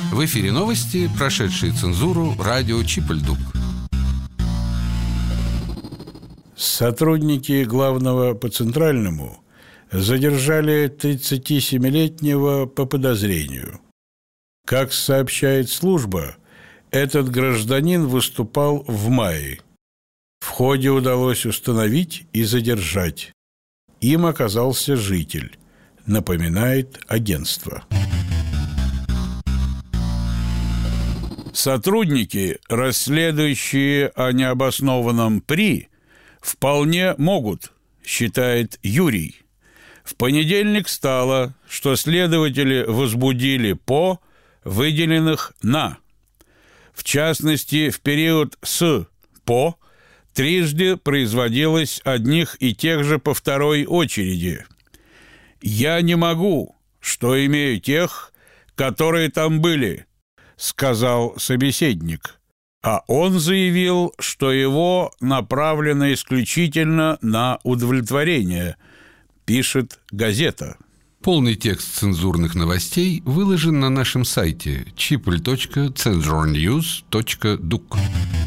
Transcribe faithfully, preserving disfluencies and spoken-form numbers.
В эфире новости, прошедшие цензуру, радио Чип-Ль-Дук. Сотрудники главного по Центральному задержали тридцатисемилетнего по подозрению. Как сообщает служба, этот гражданин выступал в мае. В ходе удалось установить и задержать. Им оказался житель, напоминает агентство. Сотрудники, расследующие о необоснованном ПРИ, вполне могут, считает Юрий. В понедельник стало, что следователи возбудили по выделенных на. В частности, в период с по трижды производилось одних и тех же по второй очереди. «Я не могу, что имею тех, которые там были», — сказал собеседник. А он заявил, что его направлено исключительно на удовлетворение, пишет газета. Полный текст цензурных новостей выложен на нашем сайте чип точка цензурньюз точка дук.